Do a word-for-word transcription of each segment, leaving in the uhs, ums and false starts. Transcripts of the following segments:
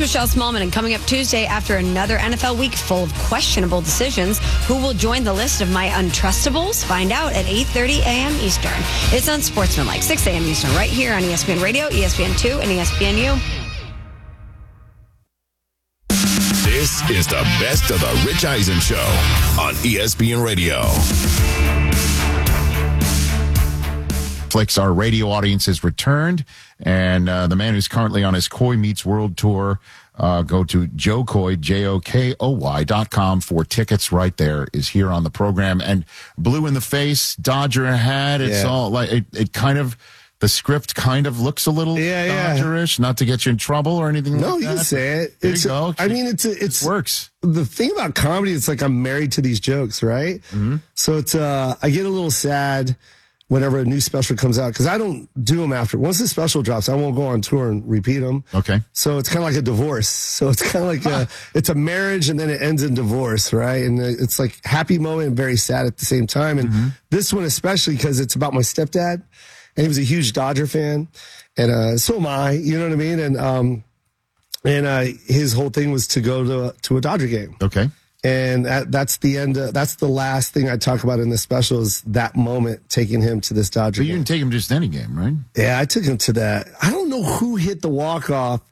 Michelle Smallman, and coming up Tuesday after another N F L week full of questionable decisions, who will join the list of my untrustables? Find out at eight thirty a.m. Eastern. It's Unsportsmanlike, six a.m. Eastern, right here on E S P N Radio, E S P N two, and E S P N U. This is the best of the Rich Eisen Show on E S P N Radio. Netflix, our radio audience has returned, and uh, the man who's currently on his Coy Meets World tour, uh, go to Joe Coy, J O K O Y dot com for tickets. Right there is here on the program. And blue in the face, Dodger hat. It's yeah. all like it, it kind of, the script kind of looks a little yeah, yeah. Dodgerish, not to get you in trouble or anything no, like that. No, you can say it. There it's, you go. I mean, it's, a, it's, it works. The thing about comedy, it's like I'm married to these jokes, right? Mm-hmm. So it's, uh, I get a little sad whenever a new special comes out, because I don't do them after. Once the special drops, I won't go on tour and repeat them. Okay. So it's kind of like a divorce. So it's kind of like a, it's a marriage and then it ends in divorce, right? And it's like happy moment and very sad at the same time. And mm-hmm. this one especially because it's about my stepdad, and he was a huge Dodger fan, and uh, so am I. You know what I mean? And um, and uh, his whole thing was to go to to a Dodger game. Okay. And that, that's the end. Of, that's the last thing I talk about in the special is that moment, taking him to this Dodger But you game. didn't take him just any game, right? Yeah, I took him to that. I don't know who hit the walk-off.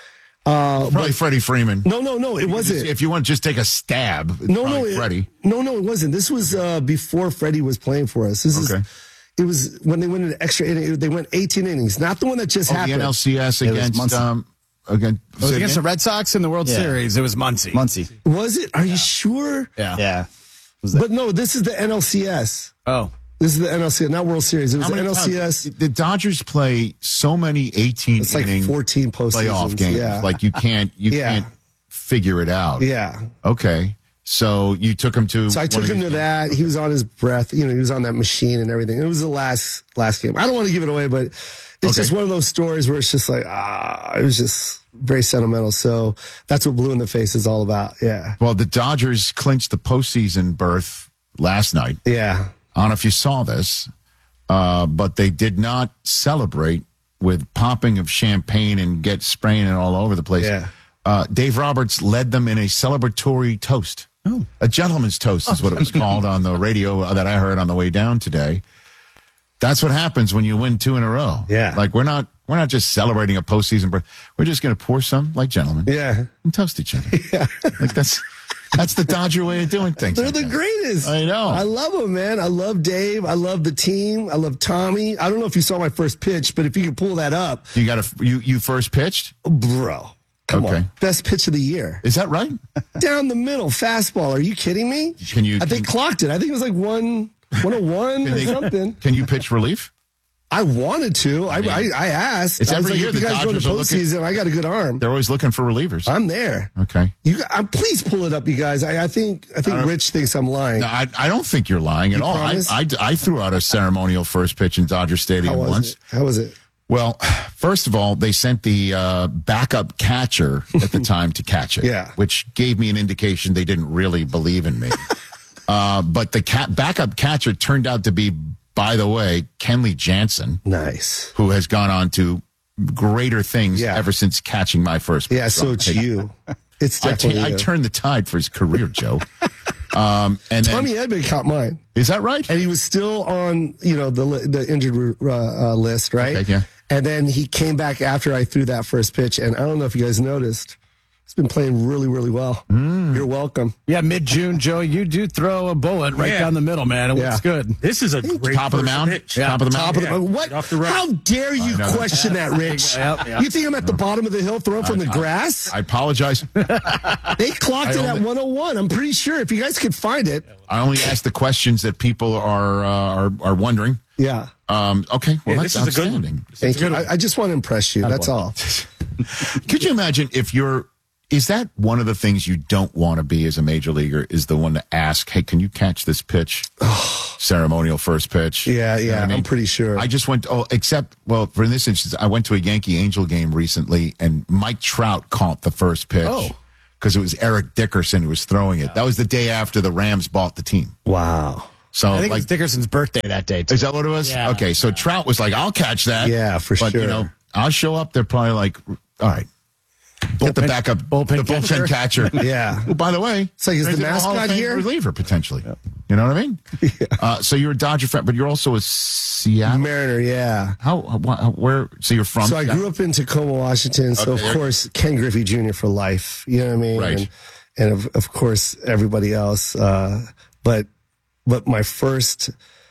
Uh, Probably Freddie Freeman. No, no, no, it wasn't. Just, if you want to just take a stab, it's no, no, Freddie. It, no, no, it wasn't. This was uh, before Freddie was playing for us. This okay. is. It was when they went into extra inning. They went eighteen innings, not the one that just oh, happened. The N L C S against um, against, it was against the Red Sox in the World yeah. Series. It was Muncy. Muncy. Was it? Are you sure? Yeah. Yeah. But no, this is the N L C S. Oh. This is the N L C S, not World Series. It was the N L C S. Times? The Dodgers play so many eighteen it's like inning fourteen playoff games. Yeah. Like you can't you yeah. can't figure it out. Yeah. Okay. So you took him to. So I took him to that. He was on his breath. You know, he was on that machine and everything. It was the last last game. I don't want to give it away, but it's okay. just one of those stories where it's just like ah, it was just very sentimental. So that's what Blue in the Face is all about. Yeah. Well, the Dodgers clinched the postseason berth last night. Yeah. I don't know if you saw this, uh, but they did not celebrate with popping of champagne and get spraying it all over the place. Yeah. Uh, Dave Roberts led them in a celebratory toast. Oh. A gentleman's toast is what it was called on the radio that I heard on the way down today. That's what happens when you win two in a row. Yeah. Like we're not we're not just celebrating a postseason berth. We're just going to pour some like gentlemen. Yeah. And toast each other. Yeah. Like that's that's the Dodger way of doing things. They're like the that. greatest. I know. I love them, man. I love Dave. I love the team. I love Tommy. I don't know if you saw my first pitch, but if you can pull that up. You got a you you first pitched? Bro. Come okay. on. Best pitch of the year. Is that right? Down the middle, fastball. Are you kidding me? Can you? I think can, clocked it. I think it was like one, one oh one or they, something. Can you pitch relief? I wanted to. I, I, mean, I, I asked. It's I was every like, year if you the guys go to Dodgers are postseason, looking, I got a good arm. They're always looking for relievers. I'm there. Okay. You, I'm, please pull it up, you guys. I, I think I think I Rich thinks I'm lying. No, I, I don't think you're lying at you all. I, I, I threw out a ceremonial first pitch in Dodger Stadium How was once. It? How was it? Well, first of all, they sent the uh, backup catcher at the time to catch it, yeah. which gave me an indication they didn't really believe in me. uh, but the ca- backup catcher turned out to be, by the way, Kenley Jansen. Nice. Who has gone on to greater things yeah. ever since catching my first pitch. Yeah, so it's you. It's definitely I, t- I turned the tide for his career, Joe. Um, and Tommy then, Edman caught mine. Is that right? And he was still on, you know, the the injured uh, uh, list, right? Okay, yeah. And then he came back after I threw that first pitch, and I don't know if you guys noticed, he's been playing really, really well. Mm. You're welcome. Yeah, mid-June, Joe, you do throw a bullet right yeah. down the middle, man. It yeah. looks good. This is a great top of the mound. Pitch. Yeah. Top of the mound. Top of the mound. What? Off the right. How dare you question that, Rich? Yep, yep. You think I'm at the bottom of the hill throwing from the grass? I apologize. They clocked I it only, at one oh one. I'm pretty sure. If you guys could find it. I only ask the questions that people are uh, are are wondering. Yeah. Um, okay. Well, yeah, that's this is outstanding. A good one. Thank you. I, I just want to impress you. That's all. Could you imagine if you're, is that one of the things you don't want to be as a major leaguer is the one to ask, hey, can you catch this pitch? Ceremonial first pitch. Yeah, yeah. You know I mean? I'm pretty sure. I just went, oh, except, well, for this instance, I went to a Yankee Angel game recently and Mike Trout caught the first pitch. Oh. Because it was Eric Dickerson who was throwing it. That was the day after the Rams bought the team. Wow. So, I think like, it was Dickerson's birthday that day, too. Is that what it was? Yeah. Okay, so Trout was like, I'll catch that. Yeah, for but, sure. you know, I'll show up. They're probably like, all right. Get the backup bullpen the bullpen catcher. Yeah. Well, by the way, It's like, is the there's a Hall of mascot Fame here? reliever potentially. You know what I mean? Yeah. Uh, so you're a Dodger fan, but you're also a Seattle. Mariner, yeah. How, how where? So you're from? So I grew up in Tacoma, Washington. So Okay. of course, Ken Griffey Junior for life. You know what I mean? Right. And, and of, of course, everybody else. Uh, but but my first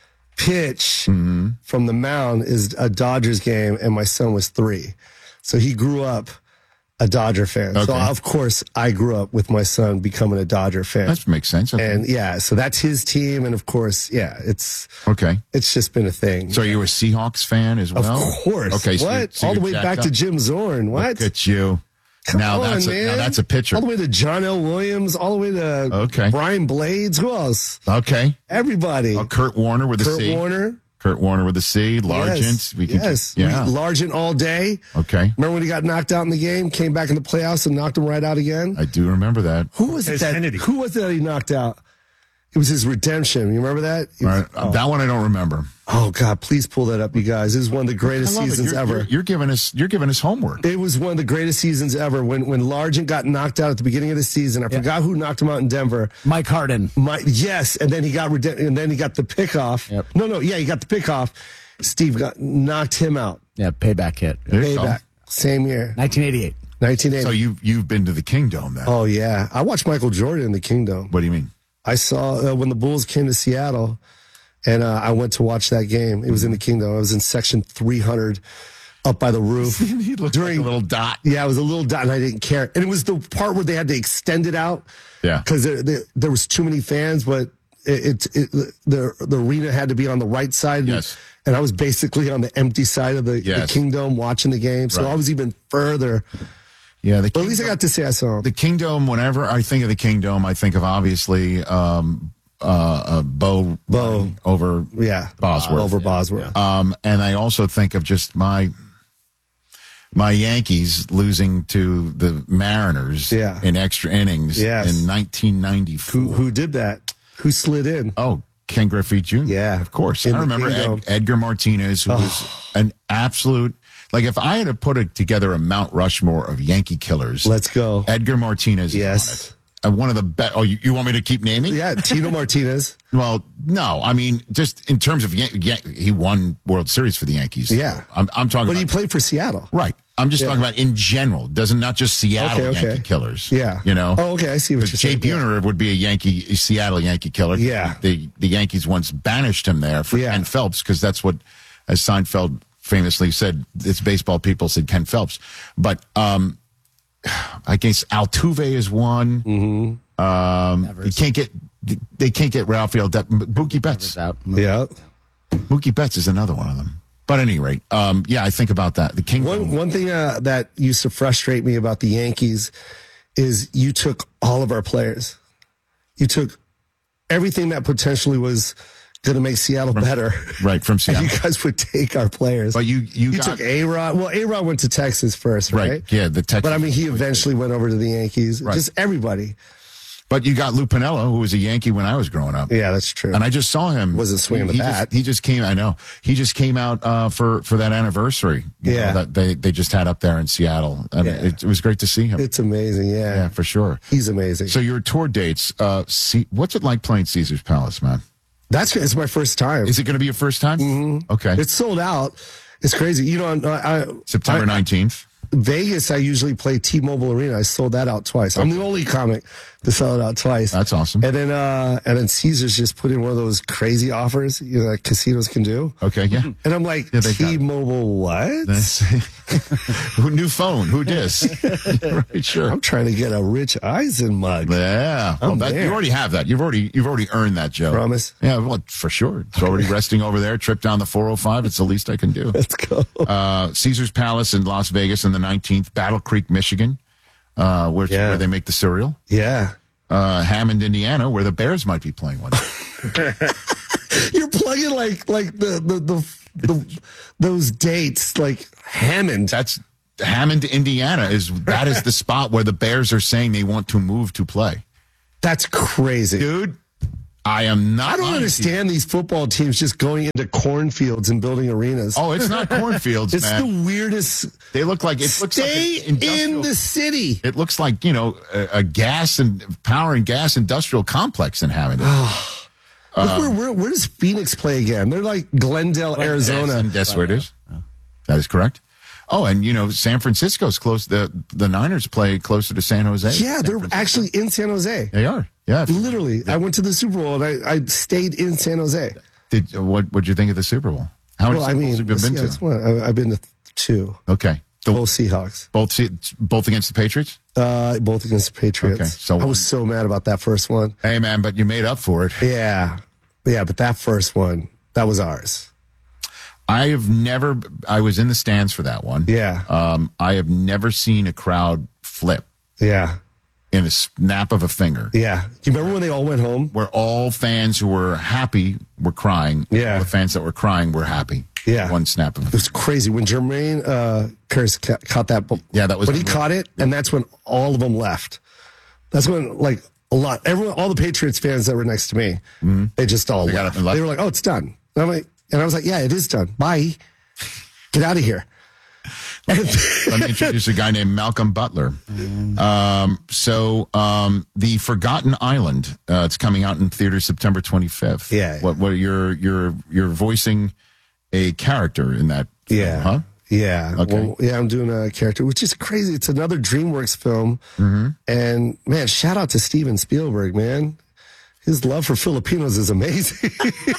pitch Mm-hmm. from the mound is a Dodgers game, and my son was three, so he grew up a Dodger fan. So Okay. of course, I grew up with my son becoming a Dodger fan. That makes sense. Okay. And yeah, so that's his team, and of course, yeah, it's okay. it's just been a thing. So you're a Seahawks fan as Of well? course. Okay. So you're- What? so All the you're way jacked back to up? Jim Zorn. What? Look at you. Come now on, that's a, man. now that's a pitcher. All the way to John L. Williams, all the way to Okay. Brian Blades. Who else? Okay. Everybody. Oh, Kurt Warner with a Kurt C. Warner. Kurt Warner with a C. Largent. Yes. We can yes. Yeah. We, Largent all day. Okay. Remember when he got knocked out in the game, came back in the playoffs and knocked him right out again? I do remember that. Who was it It's that, Kennedy. who was it that he knocked out? It was his redemption. You remember that? He All was- right. oh. That one I don't remember. Oh, God, please pull that up, you guys. This is one of the I greatest love it. seasons You're, ever. You're, you're giving us you're giving us homework. It was one of the greatest seasons ever. When when Largent got knocked out at the beginning of the season, I forgot who knocked him out in Denver. Mike Harden. My yes, and then he got rede- and then he got the pick off. Yep. No, no, yeah, he got the pick off. Steve got knocked him out. Yeah, payback hit. There you go. Payback. Same year, nineteen eighty-eight. nineteen eighty. So you've you've been to the Kingdom then? oh yeah, I watched Michael Jordan in the Kingdom. What do you mean? I saw uh, when the Bulls came to Seattle, and uh, I went to watch that game. It was in the Kingdom. I was in section three hundred, up by the roof. He looked like a little dot. Yeah, it was a little dot, and I didn't care. And it was the part where they had to extend it out. Yeah. because there, there, there was too many fans, but it, it, it the the arena had to be on the right side. Yes. And I was basically on the empty side of the, Yes. the Kingdom watching the game, so Right. I was even further. Yeah, the But at least I got to say I saw him. the Kingdom. Whenever I think of the Kingdom, I think of obviously um, uh, uh, Bo Bo. over Yeah, Bosworth. over Bosworth. Um, and I also think of just my my Yankees losing to the Mariners Yeah. in extra innings Yes. in nineteen ninety-four. Who who did that? Who slid in? Oh, Ken Griffey Junior Yeah. of course. In I the remember Kingdom. Ed, Edgar Martinez, who was an absolute. Like if I had to put a, together a Mount Rushmore of Yankee killers, Let's go. Edgar Martinez. Yes. Is on it. And one of the best. Oh, you, you want me to keep naming? Yeah, Tino Martinez. Well, no. I mean, just in terms of Yan- Yan- he won World Series for the Yankees. Yeah. I'm, I'm talking But about he played for Seattle. right. I'm just Yeah. talking about in general. Doesn't not just Seattle Okay, okay. Yankee killers. Yeah. You know. Oh, okay. I see what you're Jay saying. Yeah. Buhner would be a Yankee, a Seattle Yankee killer. Yeah. The the Yankees once banished him there for Yeah. Ken Phelps because that's what, as Seinfeld famously said, it's baseball people said Ken Phelps. But um, I guess Altuve is one. Mm-hmm. Um, you can't get they can't get Rafael De- Mookie Betts. Out. Yeah. Mookie Betts is another one of them. But at any rate, um, yeah, I think about that. The Kingdom. One one thing uh, that used to frustrate me about the Yankees is you took all of our players. You took everything that potentially was going to make Seattle better. Right, from And Seattle. you guys would take our players. But you you, you got took A-Rod. Well, A-Rod went to Texas first, right? right. Yeah, the Texas. But I mean, he eventually went over to the Yankees. Right. Just everybody. But you got Lou Piniella, who was a Yankee when I was growing up. Yeah, that's true. And I just saw him. Wasn't swinging the he bat. Just, he just came. I know. He just came out uh, for for that anniversary. you Yeah. know, that they they just had up there in Seattle, and Yeah. it, it was great to see him. It's amazing. Yeah. yeah, for sure. He's amazing. So your tour dates. Uh, see, what's it like playing Caesar's Palace, man? That's it's my first time. Is it going to be your first time? Mm-hmm. Okay. It's sold out. It's crazy. You know, I, I, September I- nineteenth. Vegas, I usually play T-Mobile Arena. I sold that out twice. I'm the only comic to sell it out twice. That's awesome. And then, uh, and then Caesars just put in one of those crazy offers, you know, that casinos can do. Okay, yeah. And I'm like, Yeah, they got it. T-Mobile what? That's- Who new phone? Who dis? right, sure. I'm trying to get a Rich Eisen mug. Yeah, well, I'm that, there. you already have that. You've already you've already earned that, Joe. Promise? Yeah, well, for sure. It's already resting over there. Trip down the four oh five. It's the least I can do. Let's go. Uh, Caesar's Palace in Las Vegas on the nineteenth. Battle Creek, Michigan, uh, where Yeah. where they make the cereal. Yeah. Uh, Hammond, Indiana, where the Bears might be playing one. day. You're plugging like, like the, the, the, the those dates, like Hammond. That's Hammond, Indiana. Is that is the spot where the Bears are saying they want to move to play, That's crazy. dude? I am not. I don't lying to you. understand these football teams just going into cornfields and building arenas. Oh, it's not cornfields, it's man. the weirdest. They look like it looks Stay like an industrial- in the city. It looks like, you know, a, a gas and power and gas industrial complex inhabited. Look, where, where, where does Phoenix play again? They're like Glendale, Arizona. That's, that's where it is. That is correct. Oh, and you know, San Francisco's close. The the Niners play closer to San Jose. Yeah, San they're Francisco. actually in San Jose. They are. Yeah. Literally, I went to the Super Bowl and I, I stayed in San Jose. Did what? What'd you think of the Super Bowl? How many Well, I Super Bowls mean, have you been yeah, to? it's one- I- I've been to two. Okay. The- Both Seahawks. both se- both against the Patriots. Uh, both against the Patriots. Okay, so- I was so mad about that first one. Hey, man, but you made up for it. Yeah. Yeah, but that first one, that was ours. I have never. I was in the stands for that one. Yeah. Um, I have never seen a crowd flip Yeah. in a snap of a finger. Yeah. Do you remember when they all went home? Where all fans who were happy were crying. Yeah. All the fans that were crying were happy. Yeah. One snap of a It was crazy when Jermaine uh, Curse ca- caught that ball. Yeah, that was- when he caught it, and that's when all of them left. That's when, like, a lot, everyone, all the Patriots fans that were next to me, they just all They got left. up and left? They were like, "Oh, it's done." And I'm like, and I was like, "Yeah, it is done. Bye. Get out of here." Let me introduce a guy named Malcolm Butler. Um, so, um, The Forgotten Island. Uh, it's coming out in theaters September twenty-fifth. Yeah. What? What? You're you're you're voicing a character in that. Film, Yeah. Huh? Yeah. Okay. Well, yeah, I'm doing a character, which is crazy. It's another DreamWorks film. Mm-hmm. And man, shout out to Steven Spielberg, man. His love for Filipinos is amazing.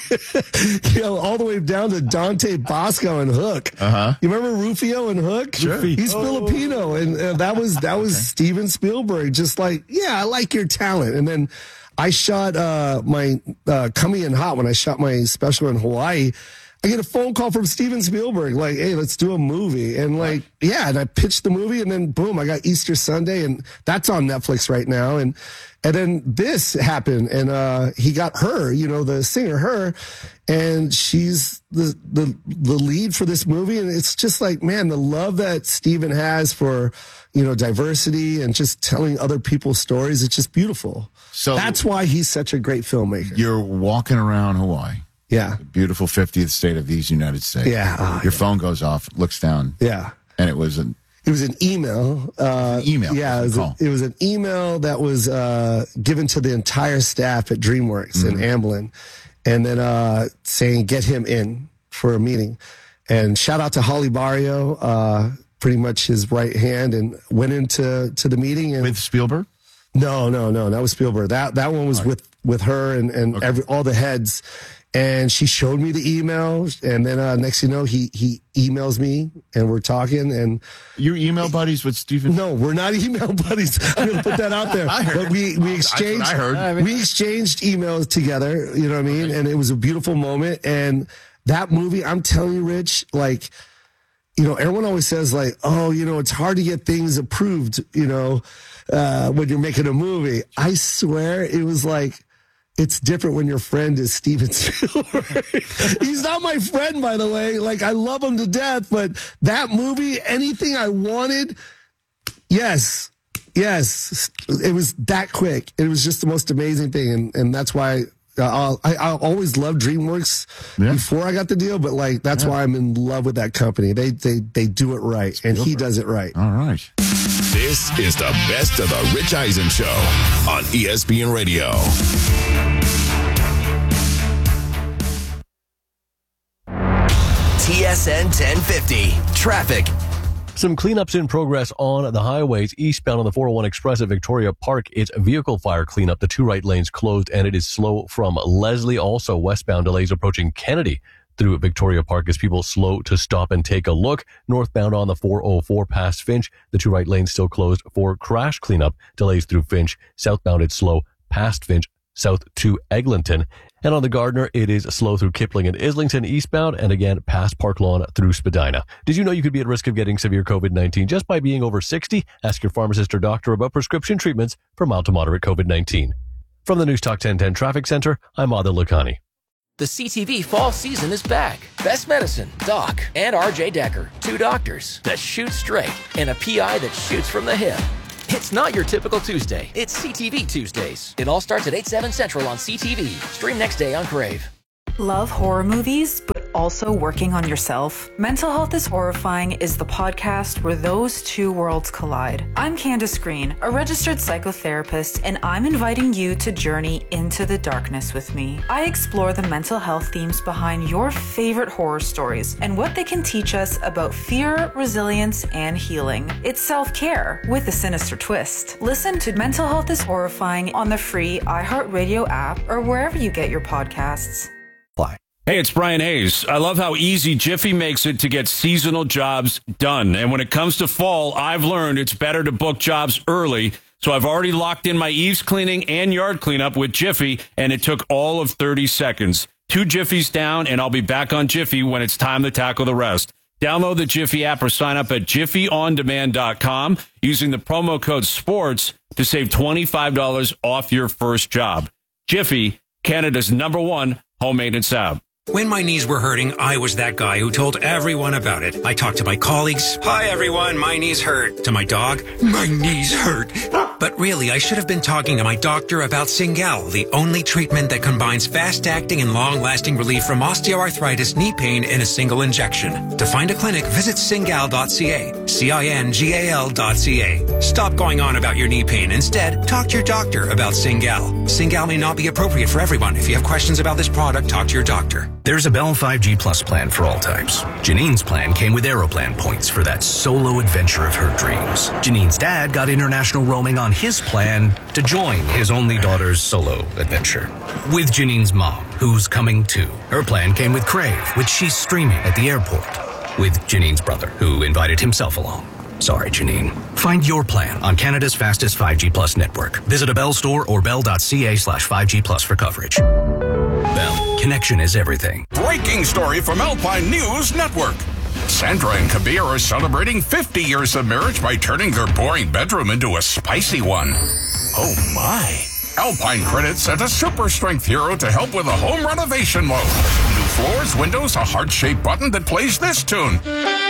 You know, all the way down to Dante Bosco and Hook. Uh-huh. You remember Rufio and Hook? Sure. He's Filipino. And uh, that was, that was Steven Spielberg. Just like, yeah, I like your talent. And then I shot, uh, my, uh, Coming in Hot when I shot my special in Hawaii. I get a phone call from Steven Spielberg, like, hey, let's do a movie. And like, yeah, and I pitched the movie and then boom, I got Easter Sunday and that's on Netflix right now. And, and then this happened and, uh, he got her, you know, the singer, her, and she's the, the, the lead for this movie. And it's just like, man, the love that Steven has for, you know, diversity and just telling other people's stories. It's just beautiful. So- that's why he's such a great filmmaker. You're walking around Hawaii. Yeah. Beautiful fiftieth state of these United States. Yeah. Oh, Your phone goes off, looks down, Yeah. and it was an It was an email. Uh, email. Yeah, it was, Call. a, it was an email that was uh, given to the entire staff at DreamWorks Mm-hmm. in Amblin, and then uh, saying get him in for a meeting. And shout out to Holly Barrio, uh, pretty much his right hand, and went into to the meeting. And with Spielberg. no, no, no, that was Spielberg. That that one was with with her and and every all the heads. And she showed me the email, and then uh, next you know, he he emails me, and we're talking, and Your email buddies with Stephen. no, we're not email buddies. I'm gonna put that out there. I heard. But we we That's what exchanged. I heard. We exchanged emails together. You know what I mean? And it was a beautiful moment. And that movie, I'm telling you, Rich, like, you know, everyone always says like, oh, you know, it's hard to get things approved. You know, uh, when you're making a movie. I swear, it was like. It's different when your friend is Steven Spielberg. He's not my friend, by the way. Like, I love him to death, but that movie, anything I wanted, yes, yes, it was that quick. It was just the most amazing thing. And, and that's why I'll, I, I always loved DreamWorks Yeah. before I got the deal, but like, that's why I'm in love with that company. They, they, they do it right, and he does it right. All right. This is the best of the Rich Eisen Show on E S P N Radio. T S N ten fifty. Traffic. Some cleanups in progress on the highways eastbound on the four oh one Express at Victoria Park. It's vehicle fire cleanup. The two right lanes closed, and it is slow from Leslie. Also westbound delays approaching Kennedy through Victoria Park as people slow to stop and take a look. Northbound on the four oh four past Finch, the two right lanes still closed for crash cleanup. Delays through Finch. Southbound it's slow past Finch, south to Eglinton. And on the Gardner, it is slow through Kipling and Islington eastbound, and again past Park Lawn through Spadina. Did you know you could be at risk of getting severe COVID nineteen just by being over sixty? Ask your pharmacist or doctor about prescription treatments for mild to moderate COVID nineteen. From the News Talk ten ten Traffic Center, I'm Adil Lakhani. The C T V fall season is back. Best Medicine, Doc, and R J Decker. Two doctors that shoot straight and a P I that shoots from the hip. It's not your typical Tuesday. It's C T V Tuesdays. It all starts at eight, seven Central on C T V. Stream next day on Crave. Love horror movies, but also working on yourself? Mental Health is Horrifying is the podcast where those two worlds collide. I'm Candace Green, a registered psychotherapist, and I'm inviting you to journey into the darkness with me. I explore the mental health themes behind your favorite horror stories and what they can teach us about fear, resilience, and healing. It's self-care with a sinister twist. Listen to Mental Health is Horrifying on the free iHeartRadio app or wherever you get your podcasts. Hey, it's Brian Hayes. I love how easy Jiffy makes it to get seasonal jobs done. And when it comes to fall, I've learned it's better to book jobs early. So I've already locked in my eaves cleaning and yard cleanup with Jiffy, and it took all of thirty seconds. Two Jiffies down, and I'll be back on Jiffy when it's time to tackle the rest. Download the Jiffy app or sign up at jiffy on demand dot com using the promo code SPORTS to save twenty-five dollars off your first job. Jiffy, Canada's number one home maintenance app. When my knees were hurting, I was that guy who told everyone about it. I talked to my colleagues. Hi, everyone. My knees hurt. To my dog. My knees hurt. But really, I should have been talking to my doctor about Cingal, the only treatment that combines fast-acting and long-lasting relief from osteoarthritis knee pain in a single injection. To find a clinic, visit cingal dot c a. C I N G A L dot C A. Stop going on about your knee pain. Instead, talk to your doctor about Cingal. Cingal may not be appropriate for everyone. If you have questions about this product, talk to your doctor. There's a Bell five G Plus plan for all types. Janine's plan came with Aeroplan points for that solo adventure of her dreams. Janine's dad got international roaming on his plan to join his only daughter's solo adventure. With Janine's mom, who's coming too. Her plan came with Crave, which she's streaming at the airport. With Janine's brother, who invited himself along. Sorry, Janine. Find your plan on Canada's fastest five G Plus network. Visit a Bell store or bell.ca slash 5G Plus for coverage. Bell. Connection is everything. Breaking story from Alpine News Network. Sandra and Kabir are celebrating fifty years of marriage by turning their boring bedroom into a spicy one. Oh my. Alpine Credit sent a super strength hero to help with a home renovation loan. New floors, windows, a heart-shaped button that plays this tune.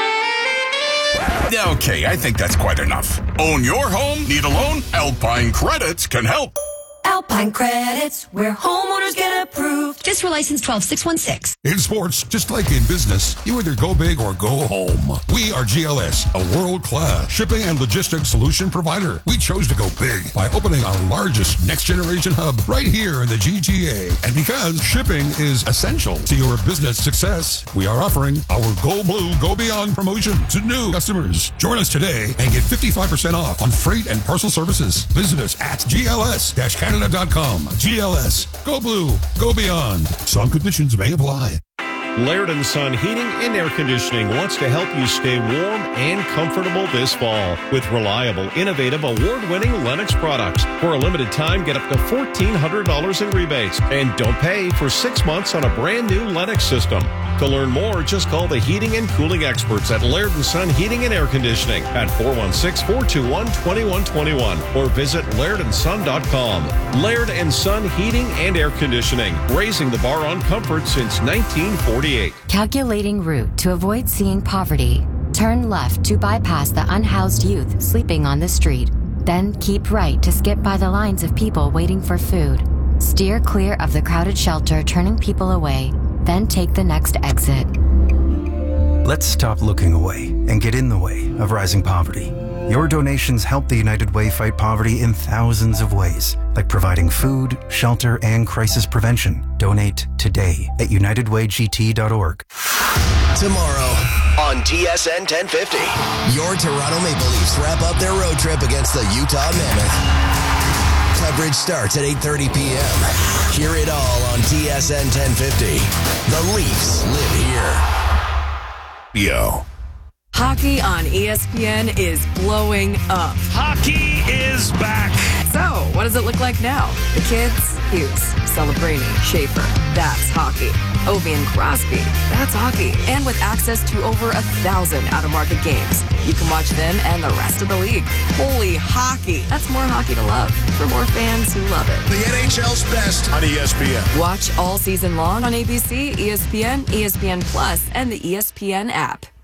Okay, I think that's quite enough. Own your home? Need a loan? Alpine Credits can help. Alpine Credits, where homeowners get approved. Fiscal license twelve six one six. In sports, just like in business, you either go big or go home. We are G L S, a world-class shipping and logistics solution provider. We chose to go big by opening our largest next-generation hub right here in the G T A. And because shipping is essential to your business success, we are offering our Go Blue, Go Beyond promotion to new customers. Join us today and get fifty-five percent off on freight and parcel services. Visit us at G L S Canada dot com. G L S. Go Blue. Go Beyond. Some conditions may apply. Laird and Son Heating and Air Conditioning wants to help you stay warm and comfortable this fall with reliable, innovative, award-winning Lennox products. For a limited time, get up to fourteen hundred dollars in rebates and don't pay for six months on a brand new Lennox system. To learn more, just call the heating and cooling experts at Laird and Son Heating and Air Conditioning at four one six, four two one, two one two one or visit laird and son dot com. Laird and Son Heating and Air Conditioning, raising the bar on comfort since nineteen forty-eight. Calculating route to avoid seeing poverty. Turn left to bypass the unhoused youth sleeping on the street. Then keep right to skip by the lines of people waiting for food. Steer clear of the crowded shelter turning people away. Then take the next exit. Let's stop looking away and get in the way of rising poverty. Your donations help the United Way fight poverty in thousands of ways, like providing food, shelter, and crisis prevention. Donate today at united way g t dot org. Tomorrow on T S N ten fifty, your Toronto Maple Leafs wrap up their road trip against the Utah Mammoth. Coverage starts at eight thirty p.m. Hear it all on T S N ten fifty. The Leafs live here. Yo. Hockey on E S P N is blowing up. Hockey is back. So, what does it look like now? The kids? Hughes, Celebrini, Schaefer. That's hockey. Ovi and Crosby. That's hockey. And with access to over a thousand out-of-market games, you can watch them and the rest of the league. Holy hockey. That's more hockey to love for more fans who love it. The N H L's best on E S P N. Watch all season long on A B C, E S P N, E S P N Plus, and the E S P N app.